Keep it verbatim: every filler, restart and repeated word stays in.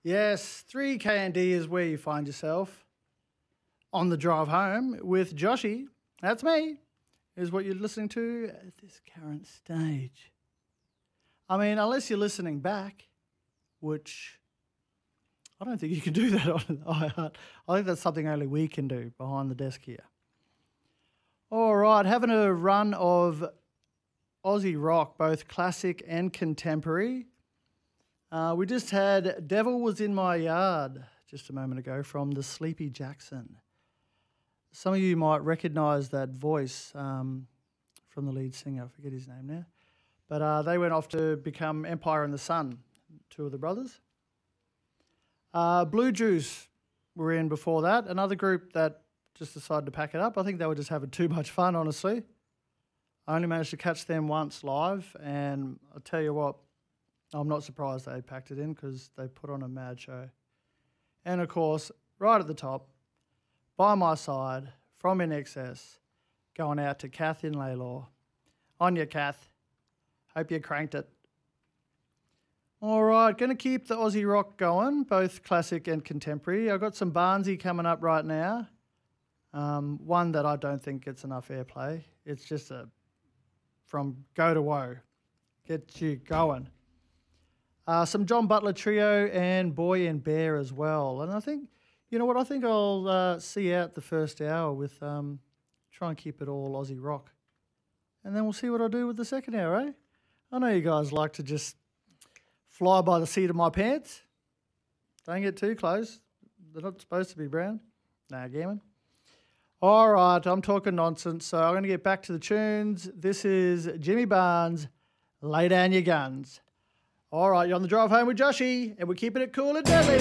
Yes, three K and D is where you find yourself on the drive home with Joshy. That's me, is what you're listening to at this current stage. I mean, unless you're listening back, which I don't think you can do that on iHeart. I think that's something only we can do behind the desk here. All right, having a run of Aussie rock, both classic and contemporary. Uh, we just had Devil Was in My Yard just a moment ago from the Sleepy Jackson. Some of you might recognise that voice um, from the lead singer. I forget his name now. But uh, they went off to become Empire and the Sun, two of the brothers. Uh, Blue Juice were in before that, another group that just decided to pack it up. I think they were just having too much fun, honestly. I only managed to catch them once live, and I'll tell you what, I'm not surprised they packed it in because they put on a mad show. And, of course, right at the top, by my side, from In Excess, going out to Kath in Laylaw. On you, Kath. Hope you cranked it. All right, going to keep the Aussie rock going, both classic and contemporary. I've got some Barnsey coming up right now. Um, one that I don't think gets enough airplay. It's just a from go to woe. Get you going. Uh, some John Butler Trio and Boy and Bear as well. And I think, you know what, I think I'll uh, see out the first hour with, um, try and keep it all Aussie rock. And then we'll see what I do with the second hour, eh? I know you guys like to just fly by the seat of my pants. Don't get too close. They're not supposed to be brown. Nah, gammon. All right, I'm talking nonsense, so I'm going to get back to the tunes. This is Jimmy Barnes, Lay Down Your Guns. All right, you're on the drive home with Joshy, and we're keeping it cool and deadly.